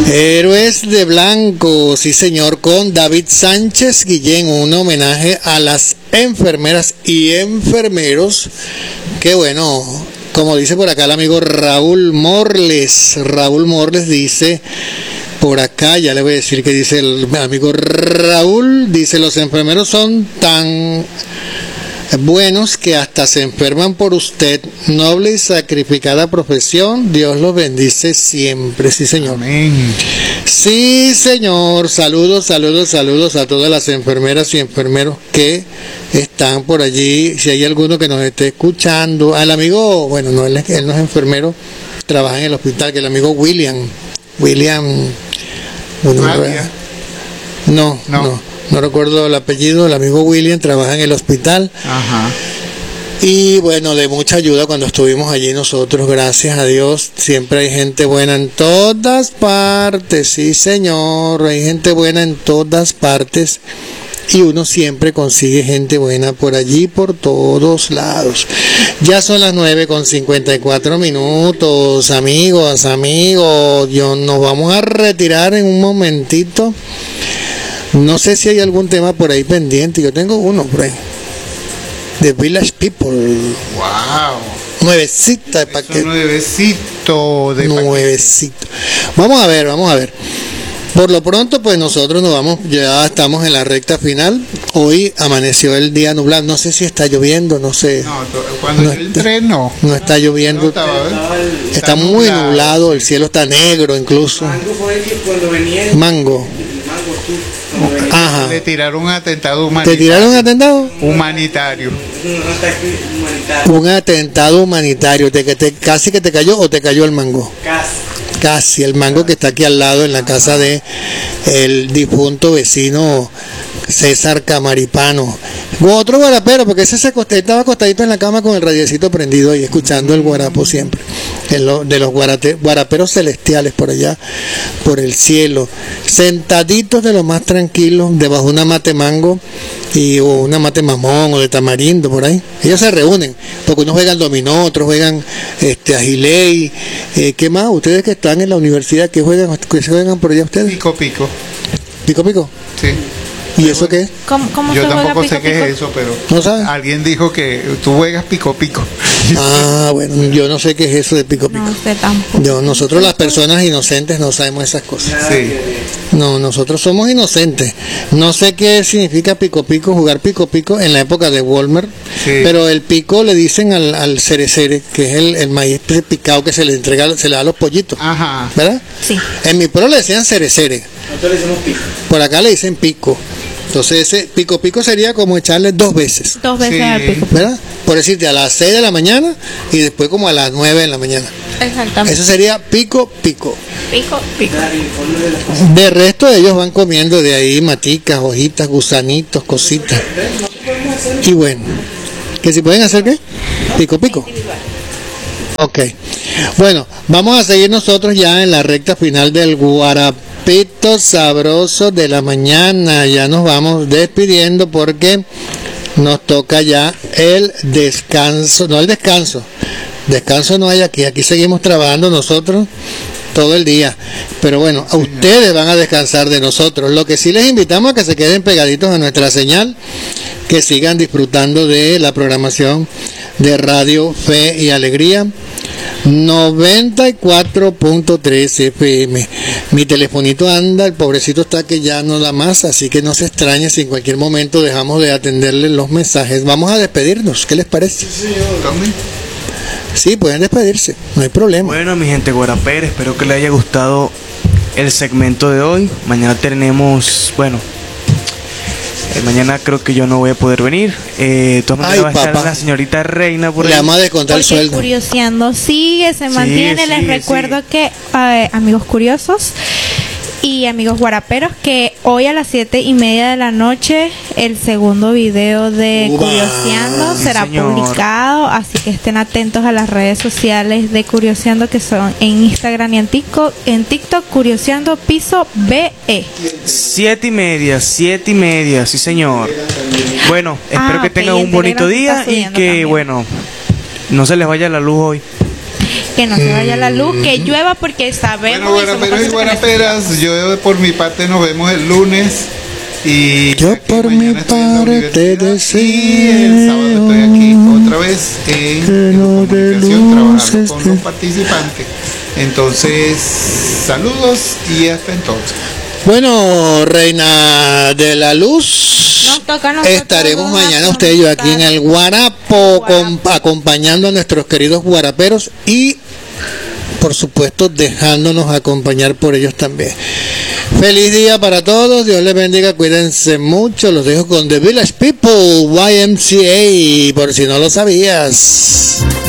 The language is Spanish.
Héroes de Blanco, sí señor, con David Sánchez Guillén, un homenaje a las enfermeras y enfermeros. Qué bueno, como dice por acá el amigo Raúl Morles dice por acá, ya le voy a decir que dice el amigo Raúl, dice: los enfermeros son tan buenos que hasta se enferman por usted, noble y sacrificada profesión, Dios los bendice siempre. Sí señor. Amén. Sí señor, saludos a todas las enfermeras y enfermeros que están por allí, si hay alguno que nos esté escuchando. Al amigo, bueno, no, él no es enfermero, trabaja en el hospital, que el amigo William, no recuerdo el apellido, el amigo William trabaja en el hospital. Ajá. Y bueno, de mucha ayuda cuando estuvimos allí nosotros, gracias a Dios. Siempre hay gente buena en todas partes, sí señor, hay gente buena en todas partes. Y uno siempre consigue gente buena por allí, por todos lados. Ya son las 9:54, amigos. Nos vamos a retirar en un momentito. No sé si hay algún tema por ahí pendiente. Yo tengo uno por ahí. The Village People. Wow. Nuevecita de paquete. Nuevecito de paquete. Vamos a ver. Por lo pronto, pues nosotros nos vamos, ya estamos en la recta final. Hoy amaneció el día nublado. No sé si está lloviendo, no sé. No, cuando yo entré no está lloviendo. Está muy nublado, el cielo está negro incluso. Mango. Ajá. Le tiraron un atentado humanitario. ¿Te tiraron un atentado? Humanitario. Un atentado humanitario. ¿Casi que te cayó o te cayó el mango? Casi el mango que está aquí al lado en la casa de el difunto vecino César Camaripano. Otro guarapero, porque ese estaba acostadito en la cama con el radiecito prendido y escuchando el guarapo siempre. De los guaraperos celestiales por allá, por el cielo, sentaditos de lo más tranquilos, debajo de una mate mango y o una mate mamón o de tamarindo por ahí. Ellos se reúnen, porque unos juegan dominó, otros juegan agiley. ¿Qué más? Ustedes que están en la universidad, ¿qué juegan por allá ustedes? Pico. ¿Pico? Sí. ¿Y eso qué? ¿Cómo yo tampoco sé qué es eso, pero ¿no sabes? Alguien dijo que tú juegas pico. Ah, bueno, yo no sé qué es eso de pico. No sé tampoco. Nosotros las personas inocentes no sabemos esas cosas. Sí. No, nosotros somos inocentes. No sé qué significa pico, jugar pico en la época de Walmart. Sí. Pero el pico le dicen al cerecere, que es el maíz picado que se le da a los pollitos. Ajá. ¿Verdad? Sí. En mi pueblo le decían cerecere. Nosotros le decimos pico. Por acá le dicen pico. Entonces ese pico sería como echarle 2 veces. 2 veces al pico. ¿Verdad? Por decirte, a las 6 de la mañana y después como a las 9 de la mañana. Exactamente. Eso sería pico. Pico. De resto ellos van comiendo de ahí maticas, hojitas, gusanitos, cositas. Y bueno, ¿que si pueden hacer qué? Pico. Ok. Bueno, vamos a seguir nosotros ya en la recta final del guarapito sabroso de la mañana. Ya nos vamos despidiendo porque nos toca ya el descanso. No el descanso. Descanso no hay aquí. Aquí seguimos trabajando nosotros todo el día. Pero bueno, a ustedes van a descansar de nosotros. Lo que sí les invitamos a que se queden pegaditos a nuestra señal, que sigan disfrutando de la programación de Radio Fe y Alegría 94.3 FM. Mi telefonito anda, el pobrecito está que ya no da más, así que no se extrañe si en cualquier momento dejamos de atenderle los mensajes. Vamos a despedirnos, ¿qué les parece? Sí, pueden despedirse, no hay problema. Bueno, mi gente guarapera, espero que les haya gustado el segmento de hoy. Mañana tenemos, mañana creo que yo no voy a poder venir. De todas maneras va a estar la señorita Reina por ahí. Le vamos a descontar el sueldo. Curioseando sigue, se mantiene. Les recuerdo que, amigos curiosos y amigos guaraperos, que hoy a las 7:30 de la noche el segundo video de Curioseando será publicado, así que estén atentos a las redes sociales de Curioseando, que son en Instagram y en TikTok, Curioseando Piso BE. 7:30, sí señor. Bueno, espero que tengan un bonito día y que no se les vaya la luz hoy. que no se vaya la luz, que llueva porque sabemos. Bueno, guaraperos y guaraperas, yo por mi parte nos vemos el lunes. Y yo por mi parte deseo. Y el sábado estoy aquí otra vez en comunicación trabajando con los participantes. Entonces, saludos y hasta entonces. Bueno, Reina de la Luz, estaremos mañana usted y yo aquí en el Guarapo, acompañando a nuestros queridos guaraperos y, por supuesto, dejándonos acompañar por ellos también. Feliz día para todos, Dios les bendiga, cuídense mucho, los dejo con The Village People, YMCA, por si no lo sabías.